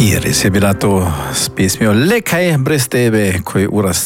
I res je bila to s pesmijo Le kaj brez tebe, ko je ura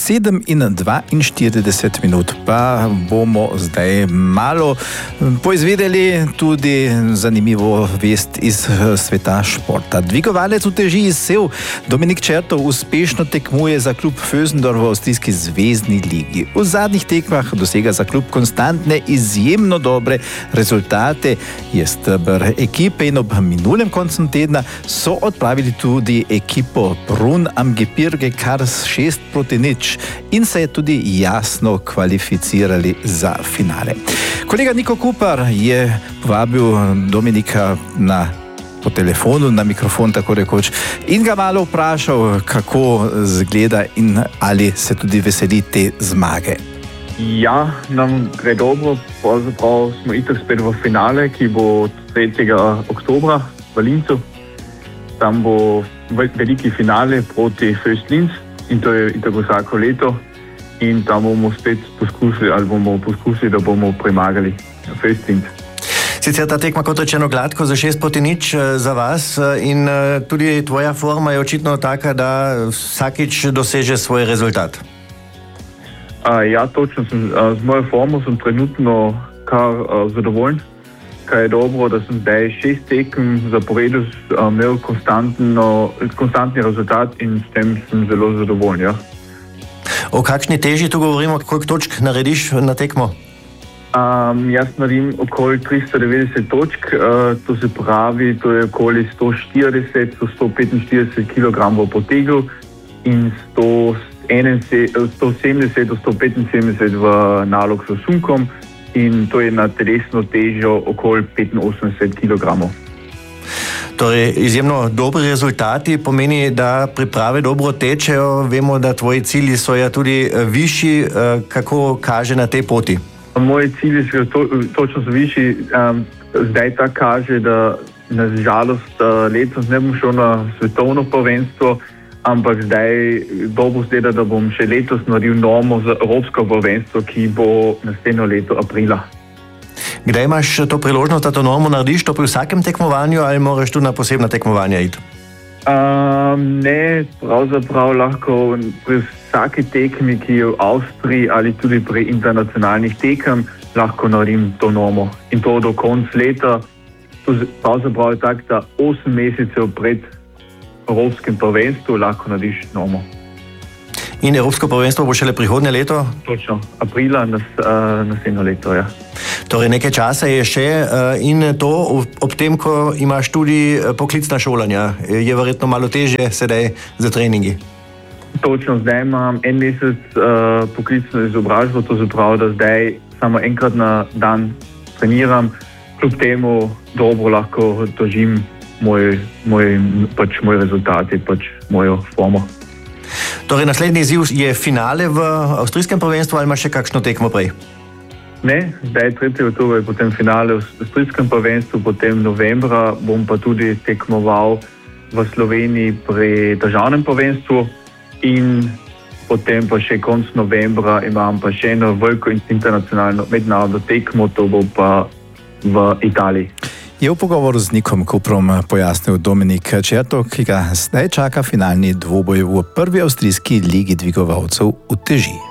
7:42 minut. Pa bomo zdaj malo poizvedeli tudi zanimivo vest iz sveta športa. Dvigovalec uteži iz Sev Dominik Čertov uspešno tekmuje za klub Vösendorf v avstrijski zvezdni ligi. V zadnjih tekmah dosega za klub konstantne, izjemno dobre rezultate, je steber ekipe in ob minulem koncu tedna so odpravili tudi ekipo Brunn am Gebirge kar 6-0 in se je tudi jasno kvalificirali za finale. Kolega Niko Kupar je povabil Dominika po telefonu na mikrofon, tako rekoč, in ga malo vprašal, kako zgleda in ali se tudi veseli te zmage. Ja, nam gre dobro, pravzaprav smo itak spet v finale, ki bo 3. oktobra v Linzu. Tam bo veliki finale proti First Linz in to je itak vsako leto in tam bomo spet poskusili, da bomo premagali First Linz. Sicer ta tekma, kot rečeno, gladko za 6-0 za vas in tudi tvoja forma je očitno taka, da vsakič doseže svoj rezultat. Ja, točno. Z mojo formo sem trenutno kar zadovoljen, kaj je dobro, da sem zdaj 6 tekem zaporedil imel konstantni rezultat in s tem sem zelo zadovoljen. Ja. O kakšni teži tu govorimo, koliko točk narediš na tekmo? Jaz naredim okoli 390 točk, to se pravi, to je okoli 140-145 kg po teglu in 170 do 175 v nalog s sunkom in to je na telesno težo okoli 85 kg. Torej, izjemno dobri rezultati pomeni, da priprave dobro tečejo. Vemo, da tvoji cilji so ja tudi višji. Kako kaže na tej poti? Moji cilji so točno višji. Zdaj ta kaže, da na žalost letos ne bom šel na svetovno prvenstvo, ampak zdaj dobro zgleda, da bom še letos naredil normo za evropsko prvenstvo, ki bo naslednjo leto aprila. Kdaj imaš to priložnost, da to normo narediš? To pri vsakem tekmovanju ali moraš tu na posebna tekmovanja iti? Ne, pravzaprav lahko pri vsaki tekmi, ki je v Avstriji ali tudi pri internacionalnih tekem, lahko naredim to normo. In to do konca leta, pravzaprav je tako, da 8 mesecev pred evropskim prvenstvom lahko narediš normo. In evropsko prvenstvo bo šele prihodnje leto? Točno, aprila naslednjo leto, ja. Torej nekaj časa je še in to ob tem, ko imaš tudi poklicna šolanja, je verjetno malo težje sedaj za treningi. Točno, zdaj imam 1 mesec poklicno izobrazbo, to se pravi, da zdaj samo enkrat na dan treniram, kljub temu dobro lahko držim moj rezultat, mojo formo. Torej naslednji izziv je finale v avstrijskem prvenstvu ali imaš še kakšno tekmo prej? Ne, zdaj 3. oktober je potem finale v avstrijskem prvenstvu, potem novembra bom pa tudi tekmoval v Sloveniji pri državnem prvenstvu in potem pa še konc novembra imam pa še eno veliko internacionalno mednarodno tekmo, to bo pa v Italiji. Je v pogovoru z Nikom Kuprom pojasnil Dominik Čertov, ki ga zdaj čaka finalni dvoboj v prvi avstrijski ligi dvigovalcev uteži.